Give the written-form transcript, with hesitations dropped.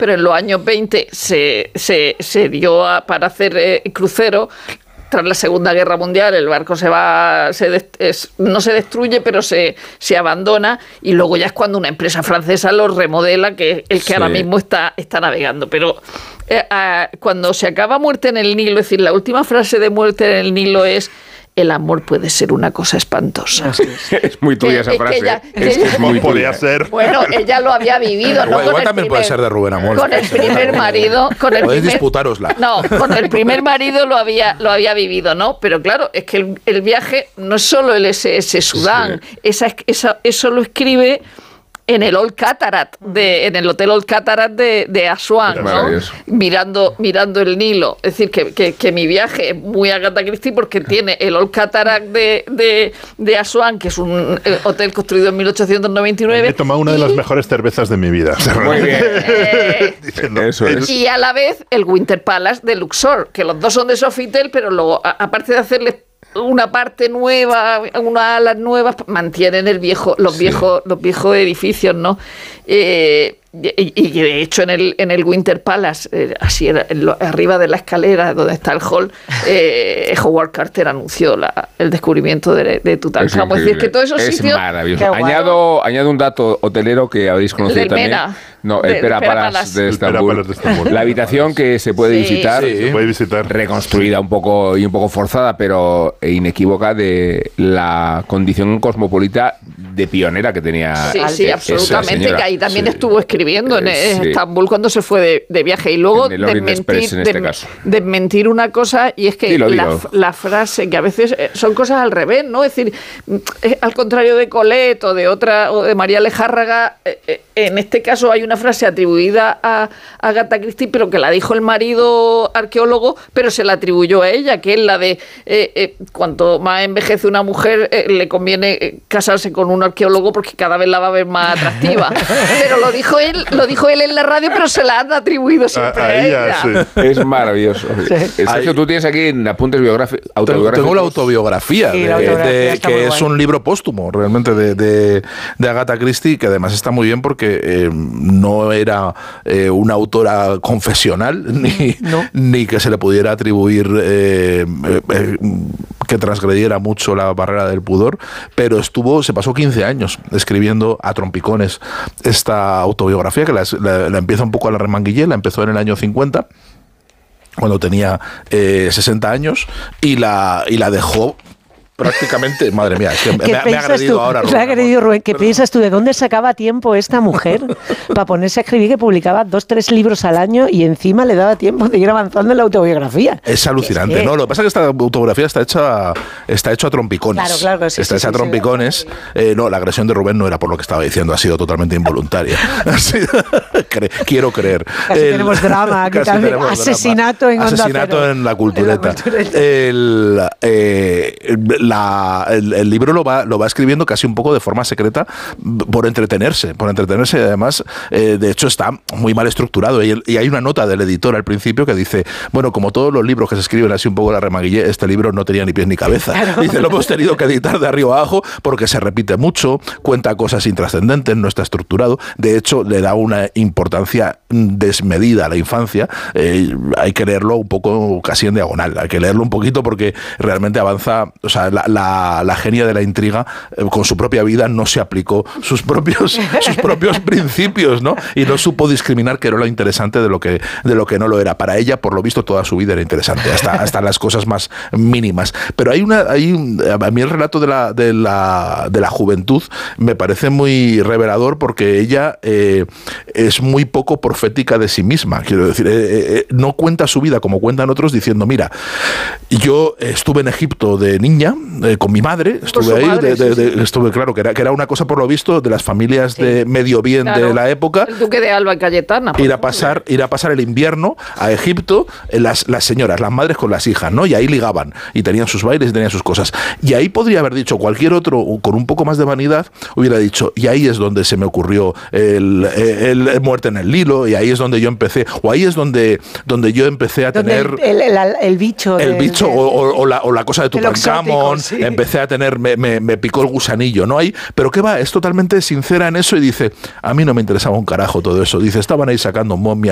pero en los años 20 se dio para hacer cruceros. Tras la Segunda Guerra Mundial el barco no se destruye, pero se abandona, y luego ya es cuando una empresa francesa lo remodela, que es el que ahora mismo está navegando. Pero cuando se acaba Muerte en el Nilo, es decir, la última frase de Muerte en el Nilo es: el amor puede ser una cosa espantosa. Es muy tuya esa frase. Es muy podría ser. Bueno, ella lo había vivido. Igual también puede ser de Rubén Amón. Con el primer marido. Podéis disputarosla. No, con el primer marido lo había vivido, ¿no? Pero claro, es que el viaje no es solo el SS Sudán. Eso lo escribe en el Old Cataract, en el Hotel Old Cataract de Asuán, ¿no? Mirando el Nilo. Es decir, que mi viaje es muy Agatha Christie porque tiene el Old Cataract de Asuán, que es un hotel construido en 1899. He tomado una de las mejores cervezas de mi vida. Muy bien. Eso es. Y a la vez el Winter Palace de Luxor, que los dos son de Sofitel, pero luego, aparte de hacerles una parte nueva, unas alas nuevas, mantienen los viejos edificios, ¿no? Y de hecho en el Winter Palace, así arriba de la escalera donde está el hall, Howard Carter anunció el descubrimiento de Tutankamón. Es decir, que todos esos sitios... Es maravilloso. Añado un dato hotelero que habéis conocido también. El Pera Palace de Estambul. La habitación que se puede visitar, se puede visitar, reconstruida un poco forzada, pero inequívoca, de la condición cosmopolita de pionera que tenía. Sí, absolutamente, que ahí también estuvo escribiendo en Estambul cuando se fue de viaje. Y luego desmentir una cosa, y es que la frase, que a veces son cosas al revés, ¿no? Es decir, al contrario de Colette o de María Lejárraga, en este caso hay una frase atribuida a Agatha Christie, pero que la dijo el marido arqueólogo, pero se la atribuyó a ella, que es la de cuanto más envejece una mujer, le conviene casarse con un arqueólogo porque cada vez la va a ver más atractiva. Pero lo dijo él en la radio, pero se la han atribuido siempre a ella. Sí. Es maravilloso. Sergio, tú tienes aquí en apuntes autobiográficos. Tengo la autobiografía, que es un libro póstumo realmente de Agatha Christie, que además está muy bien porque no era una autora confesional ni que se le pudiera atribuir que transgrediera mucho la barrera del pudor, pero se pasó 15 años escribiendo a trompicones esta autobiografía, que la empieza un poco a la remanguillé, la empezó en el año 50, cuando tenía 60 años, y la dejó prácticamente, madre mía, es que me ha agredido ahora Rubén. ¿Qué piensas tú? ¿De dónde sacaba tiempo esta mujer para ponerse a escribir, que publicaba 2-3 libros al año y encima le daba tiempo de ir avanzando en la autobiografía? Es alucinante, ¿no? Lo que pasa es que esta autobiografía está hecho a trompicones. Claro, sí. Está hecha a trompicones. No, la agresión de Rubén no era por lo que estaba diciendo, ha sido totalmente involuntaria. Quiero creer. Casi tenemos drama aquí también. Asesinato en Onda Cero. Asesinato en la cultureta. El libro lo va escribiendo casi un poco de forma secreta por entretenerse y además de hecho está muy mal estructurado, y hay una nota del editor al principio que dice, bueno, como todos los libros que se escriben así un poco la remaguillé, este libro no tenía ni pies ni cabeza. Claro. Dice, lo hemos tenido que editar de arriba abajo porque se repite mucho, cuenta cosas intrascendentes, no está estructurado, de hecho le da una importancia desmedida a la infancia. Hay que leerlo un poco casi en diagonal, hay que leerlo un poquito porque realmente avanza, o sea, la genia de la intriga con su propia vida no se aplicó sus propios principios, ¿no? Y no supo discriminar qué era lo interesante de lo que no lo era. Para ella, por lo visto, toda su vida era interesante, hasta las cosas más mínimas. Pero a mí el relato de la juventud me parece muy revelador, porque ella es muy poco profética de sí misma. Quiero decir, no cuenta su vida como cuentan otros, diciendo, mira, yo estuve en Egipto de niña con mi madre, estuve claro que era una cosa, por lo visto, de las familias de medio bien, claro, de la época. El duque de Alba y Cayetana. Ir a pasar el invierno a Egipto, las señoras, las madres con las hijas, ¿no? Y ahí ligaban, y tenían sus bailes y tenían sus cosas. Y ahí podría haber dicho cualquier otro, con un poco más de vanidad, hubiera dicho, y ahí es donde se me ocurrió el Muerte en el Nilo, y ahí es donde yo empecé, o ahí es donde yo empecé a tener el bicho. O la cosa de Tutankamón, sí. Empecé a tener, me picó el gusanillo, ¿no? Pero ¿qué va? Es totalmente sincera en eso y dice, a mí no me interesaba un carajo todo eso. Dice, estaban ahí sacando momias